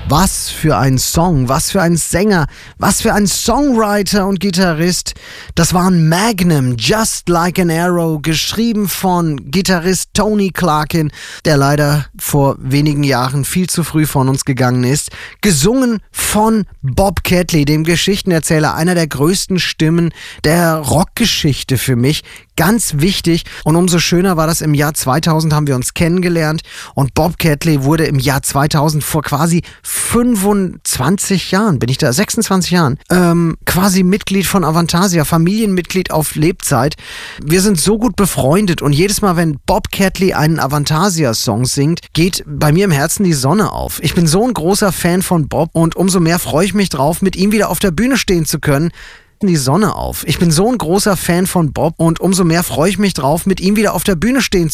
Was für ein Song, was für ein Sänger, was für ein Songwriter und Gitarrist. Das war ein Magnum, Just Like an Arrow, geschrieben von Gitarrist Tony Clarkin, der leider vor wenigen Jahren viel zu früh von uns gegangen ist. Gesungen von Bob Catley, dem Geschichtenerzähler, einer der größten Stimmen der Rockgeschichte für mich. Ganz wichtig, und umso schöner war das, im Jahr 2000 haben wir uns kennengelernt und Bob Catley wurde im Jahr 2000 vor quasi 26 Jahren, 26 Jahren, quasi Mitglied von Avantasia, Familienmitglied auf Lebzeit. Wir sind so gut befreundet und jedes Mal, wenn Bob Catley einen Avantasia-Song singt, geht bei mir im Herzen die Sonne auf. Ich bin so ein großer Fan von Bob und umso mehr freue ich mich drauf, mit ihm wieder auf der Bühne stehen zu können. Die Sonne auf. Ich bin so ein großer Fan von Bob und umso mehr freue ich mich drauf, mit ihm wieder auf der Bühne stehen zu können.